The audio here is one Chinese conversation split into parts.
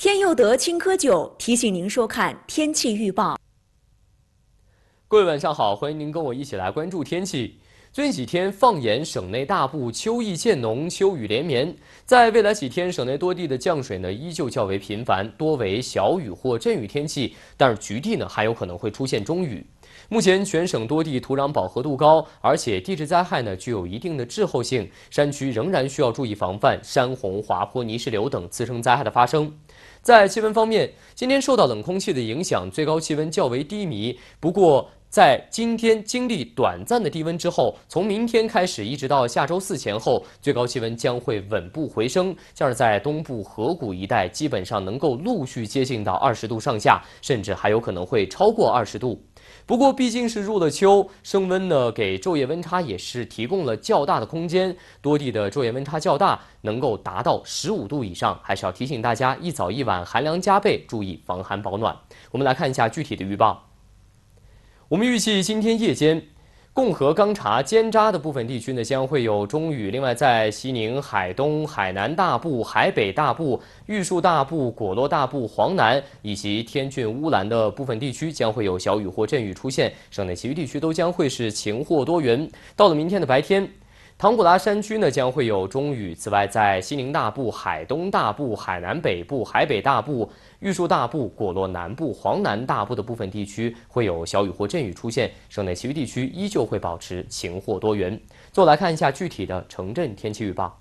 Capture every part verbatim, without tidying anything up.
天佑德青稞酒提醒您收看天气预报。 各位晚上好，欢迎您跟我一起来关注天气。最近几天放眼省内大部秋意渐浓，秋雨连绵。在未来几天，省内多地的降水呢依旧较为频繁，多为小雨或阵雨天气，但是局地呢还有可能会出现中雨。目前全省多地土壤饱和度高，而且地质灾害呢具有一定的滞后性，山区仍然需要注意防范山洪、滑坡、泥石流等次生灾害的发生。在气温方面，今天受到冷空气的影响，最高气温较为低迷。不过，在今天经历短暂的低温之后，从明天开始一直到下周四前后，最高气温将会稳步回升，像是在东部河谷一带，基本上能够陆续接近到二十度上下，甚至还有可能会超过二十度。不过毕竟是入了秋，升温呢给昼夜温差也是提供了较大的空间，多地的昼夜温差较大，能够达到十五度以上，还是要提醒大家一早一晚寒凉加倍，注意防寒保暖。我们来看一下具体的预报。我们预计今天夜间，共和、钢察、尖扎的部分地区呢将会有中雨，另外在西宁、海东、海南大部、海北大部、玉树大部、果洛大部、黄南以及天峻、乌兰的部分地区将会有小雨或阵雨出现，省内其余地区都将会是晴或多云。到了明天的白天，唐古拉山区呢将会有中雨，此外在西宁大部、海东大部、海南北部、海北大部、玉树大部、果洛南部、黄南大部的部分地区会有小雨或阵雨出现，省内其余地区依旧会保持晴或多云。最后来看一下具体的城镇天气预报。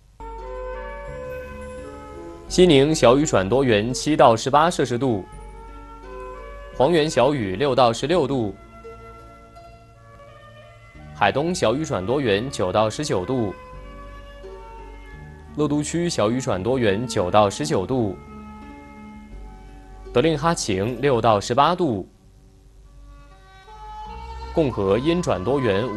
西宁小雨转多云，七到十八摄氏度；黄原小雨六到十六度；海东小雨转多云，九到十九度；乐都区小雨转多云，九到十九度；德令哈晴六到十八度；共和阴转多云。